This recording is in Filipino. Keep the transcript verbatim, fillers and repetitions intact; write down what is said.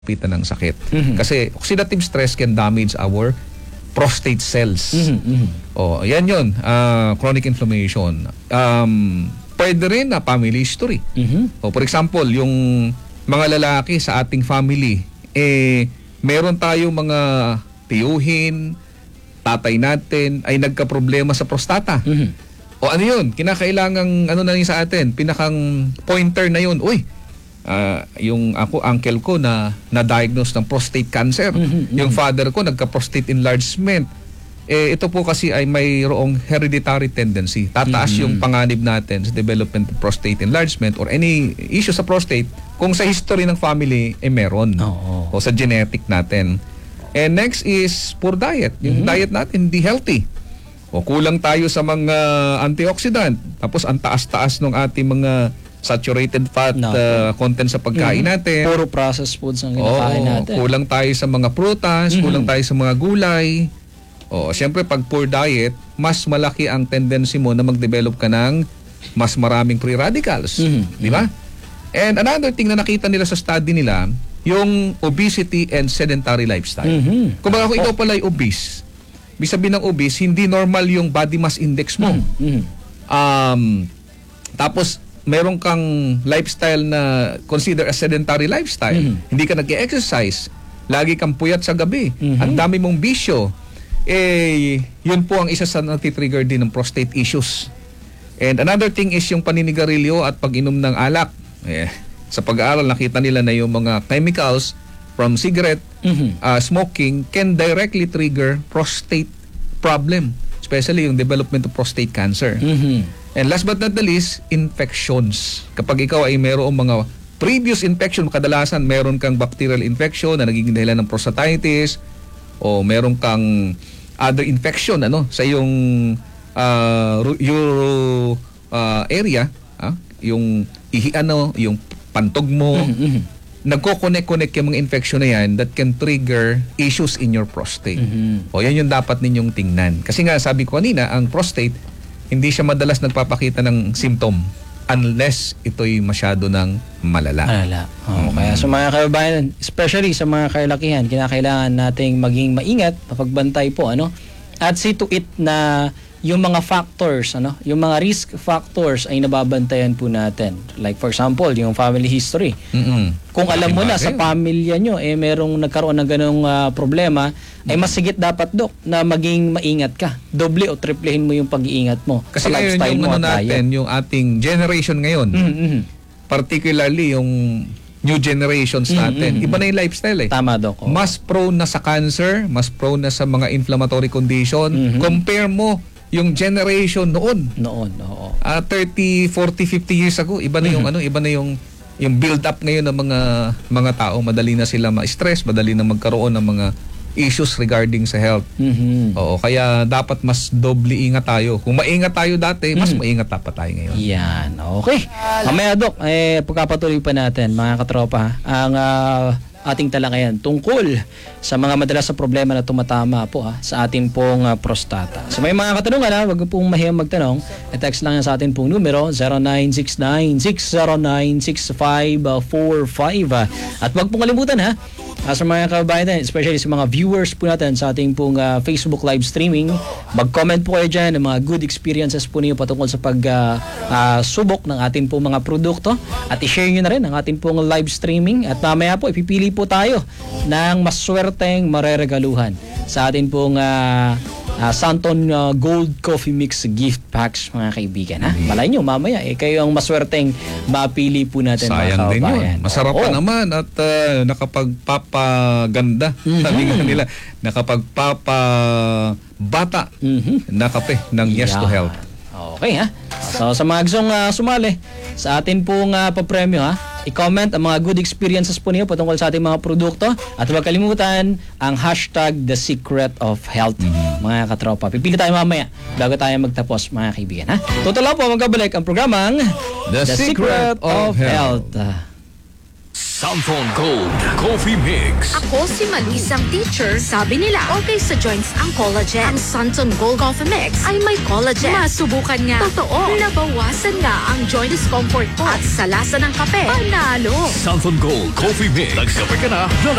pitan ng sakit. Mm-hmm. Kasi oxidative stress can damage our prostate cells. Mm-hmm. Oh, yan yun. Uh, chronic inflammation. Um, pwede rin na family history. Mm-hmm. Oh, for example, yung mga lalaki sa ating family, eh, meron tayong mga tiyuhin, tatay natin, ay nagka-problema sa prostata. Mm-hmm. O ano yun? Kinakailangang, ano na yun sa atin? Pinakang pointer na yun. Uy, Uh, yung ako, uncle ko na na-diagnose ng prostate cancer. Mm-hmm, yung father ko nagka-prostate enlargement. Eh, ito po kasi ay mayroong hereditary tendency. Tataas mm-hmm. yung panganib natin sa development of prostate enlargement or any issue sa prostate kung sa history ng family eh meron. Oh, oh. O sa genetic natin. And next is poor diet. Yung mm-hmm. diet natin hindi healthy. O kulang tayo sa mga antioxidant. Tapos ang taas-taas ng ating mga saturated fat no. uh, content sa pagkain mm-hmm. natin. Puro processed foods ang kinakain Oo, natin. Kulang tayo sa mga prutas, mm-hmm. kulang tayo sa mga gulay. O, siyempre pag poor diet, mas malaki ang tendency mo na mag-develop ka ng mas maraming free radicals. Mm-hmm. Di ba? And another thing na nakita nila sa study nila, yung obesity and sedentary lifestyle. Mm-hmm. Kung baka kung ikaw pala ay obese, ibig sabihin ng obese, hindi normal yung body mass index mo. Mm-hmm. Um, tapos, meron kang lifestyle na consider a sedentary lifestyle. Mm-hmm. Hindi ka nag-exercise. Lagi kang puyat sa gabi. Mm-hmm. Ang dami mong bisyo. Eh, yun po ang isa sa natitrigger din ng prostate issues. And another thing is yung paninigarilyo at pag-inom ng alak. Eh, sa pag-aaral, nakita nila na yung mga chemicals from cigarette, mm-hmm. uh, smoking can directly trigger prostate problem. Especially yung development of prostate cancer. Mm-hmm. And last but not the least, infections. Kapag ikaw ay mayroong mga previous infection, kadalasan meron kang bacterial infection na nagiging dahilan ng prostatitis o meron kang other infection ano sa iyong uh, euro uh, area, ah, yung ihi ano, yung pantog mo, mm-hmm. nagko-connect-connect yung mga infection na yan that can trigger issues in your prostate. Mm-hmm. O yan yung dapat ninyong tingnan. Kasi nga sabi ko kanina, ang prostate hindi siya madalas nagpapakita ng symptom unless ito'y masyado ng malala. Malala. Oh, mm-hmm. Kaya sa mga kababayan, especially sa mga kailakihan, kinakailangan nating maging maingat, mapagbantay po, ano? At see to it na yung mga factors, ano, yung mga risk factors ay nababantayan po natin. Like for example, yung family history. Mm-hmm. Kung alam mo na sa pamilya nyo, eh merong nagkaroon ng ganong uh, problema, ay mas sigit dapat, Dok, na maging maingat ka. Doble o triplehin mo yung pag-iingat mo. Kasi sa ngayon lifestyle yung mo ano natin, yung ating generation ngayon, mm-hmm. particularly yung new generations natin, mm-hmm. iba na yung lifestyle eh. Tama, Dok. Oh. Mas prone na sa cancer, mas prone na sa mga inflammatory condition. Mm-hmm. Compare mo yung generation noon. Noon, oo. Uh, thirty, forty, fifty years ago, iba na yung mm-hmm. ano, iba na yung yung build up ngayon ng mga mga tao, madali na sila ma-stress, madali na magkaroon ng mga issues regarding sa health. Mm-hmm. Oo, kaya dapat mas doble ingat tayo. Kung maingat tayo dati, mas mm-hmm. maingat dapat tayo ngayon. Yan, okay. Mamaya, Dok, eh, pagkapatuloy pa natin, mga katropa, ang uh, ating talakayan tungkol sa mga madalas na problema na tumatama po ha, sa ating pong uh, prostata. So may mga katanungan ha, wag pong mahiyang magtanong. I-text lang yan sa ating pong numero zero nine six nine, six zero nine, six five four five. At wag pong kalimutan ha, uh, sa mga kababayan, especially sa mga viewers po natin sa ating pong uh, Facebook live streaming, mag-comment po kayo dyan ng mga good experiences po niyo patungkol sa pag-subok uh, uh, ng ating pong mga produkto at i-share nyo na rin ang ating pong live streaming at mamaya po ipipili po tayo ng maswerteng mareregaluhan sa atin pong uh, uh, Santon uh, Gold Coffee Mix gift packs, mga kaibigan. Ha? Malay nyo, mamaya eh, kayo ang maswerteng mapili po natin. Sayang mga din kababayan. yun. Masarap Oo. pa naman at uh, nakapagpapaganda. Mm-hmm. Sabi nga nila, nakapagpapabata mm-hmm. na kape ng Yes to Health. Okay ha. So sa mga gustong uh, sumali sa atin pong uh, papremyo ha, i-comment ang mga good experiences po niyo patungkol sa ating mga produkto at huwag kalimutan ang hashtag The Secret of Health, mm-hmm. mga katropa. Pipili tayo mamaya bago tayo magtapos, mga kaibigan ha. Totoo lang po, magkabalik ang programang The, The Secret, Secret of, of Health. Health. Santon Gold Coffee Mix. Ako si Malu, isang teacher. Sabi nila, okay sa joints ang collagen. Ang Santon Gold Coffee Mix ay may collagen. Masubukan nga. Totoo. Nabawasan nga ang joint discomfort ko. At sa lasa ng kape, panalo. Santon Gold Coffee Mix. Nagkape ka na,